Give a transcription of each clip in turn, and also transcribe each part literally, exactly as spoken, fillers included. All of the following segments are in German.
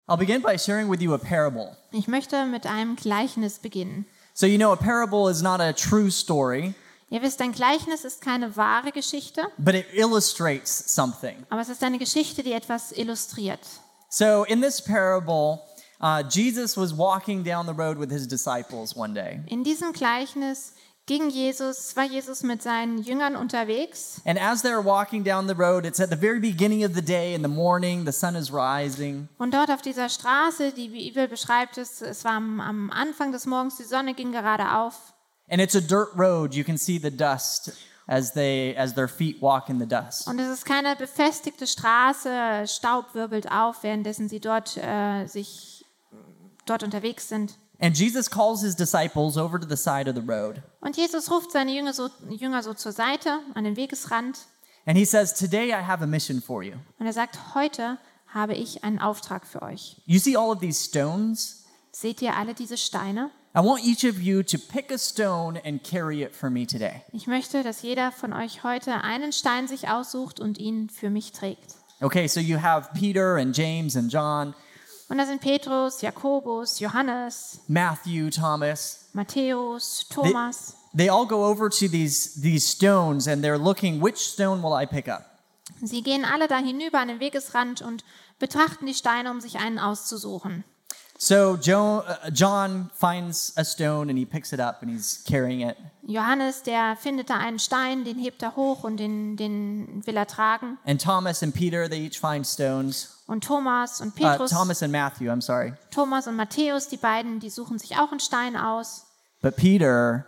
I'll begin by sharing with you a parable. Ich möchte mit einem Gleichnis beginnen. So you know a parable is not a true story, Ihr wisst, ein Gleichnis ist keine wahre Geschichte, but it illustrates something. aber es ist eine Geschichte, die etwas illustriert. So in this parable, uh, Jesus was walking down the road with his disciples one day. In diesem Gleichnis ging Jesus, war Jesus mit seinen Jüngern unterwegs. And as they're walking down the road, it's at the very beginning of the day in the morning, the sun is rising. Und dort auf dieser Straße, die Bibel beschreibt es, es war am, am Anfang des Morgens, die Sonne ging gerade auf. And it's a dirt road. You can see the dust as they as their feet walk in the dust. Und es ist keine befestigte Straße, Staub wirbelt auf, währenddessen sie dort äh, sich dort unterwegs sind. And Jesus calls his disciples over to the side of the road. Und Jesus ruft seine Jünger so, Jünger so zur Seite, an den Wegesrand. And he says, "Today I have a mission for you. Und er sagt, heute habe ich einen Auftrag für euch. You see all of these stones? Seht ihr alle diese Steine? I want each of you to pick a stone and carry it for me today." Ich möchte, dass jeder von euch heute einen Stein sich aussucht und ihn für mich trägt. Okay, so you have Peter and James and John, Und da sind Petrus, Jakobus, Johannes, Matthew, Thomas. Matthäus, Thomas. They all go over to these these stones and they're looking, which stone will I pick up? Sie gehen alle da hinüber an den Wegesrand und betrachten die Steine, um sich einen auszusuchen. So Joe, uh, John finds a stone and he picks it up and he's carrying it. Johannes, der findet da einen Stein, den hebt er hoch und den, den will er tragen. And Thomas and Peter, they each find stones. Und Thomas und Uh, Petrus, Thomas and Matthew, I'm sorry. Thomas und Matthäus, die beiden, die suchen sich auch einen Stein aus. But Peter,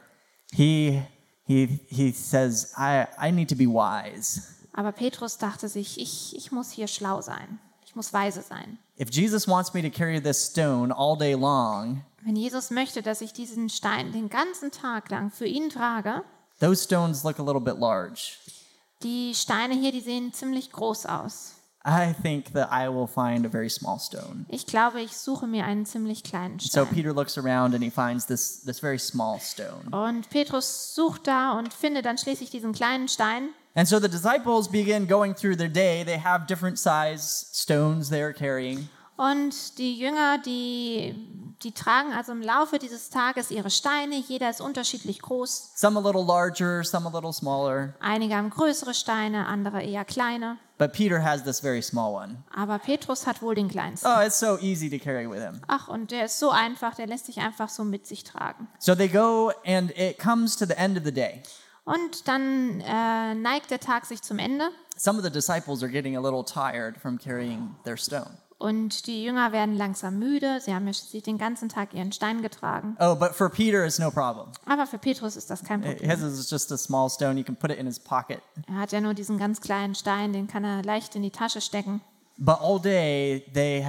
he he he says, I, I need to be wise. Aber Petrus dachte sich, ich, ich muss hier schlau sein. Ich muss weise sein. If Jesus wants me to carry this stone all day long, Wenn Jesus möchte, dass ich diesen Stein den ganzen Tag lang für ihn trage, those stones look a little bit large. die Steine hier, die sehen ziemlich groß aus. I think that I will find a very small stone. Ich glaube, ich suche mir einen ziemlich kleinen So Stein. Peter looks around and he finds this, this very small stone. Und Petrus sucht da und findet dann schließlich diesen kleinen Stein. And so the disciples begin going through their day. They have different size stones they're carrying. Und die Jünger, die, die tragen also im Laufe dieses Tages ihre Steine. Jeder ist unterschiedlich groß. Some a little larger, some a little smaller. Einige haben größere Steine, andere eher kleine. But Peter has this very small one. Aber Petrus hat wohl den kleinsten. Oh, it's so easy to carry with him. Ach, und der ist so einfach, der lässt sich einfach so mit sich tragen. So they go and it comes to the end of the day. Und dann äh, neigt der Tag sich zum Ende. Some of the disciples are getting a little tired from carrying their stone. Und die Jünger werden langsam müde. Sie haben ja schließlich den ganzen Tag ihren Stein getragen. Oh, but for Peter, it's no problem. Aber für Petrus ist das kein Problem. His is just a small stone. He can put it in his pocket. Er hat ja nur diesen ganz kleinen Stein, den kann er leicht in die Tasche stecken. But all day, they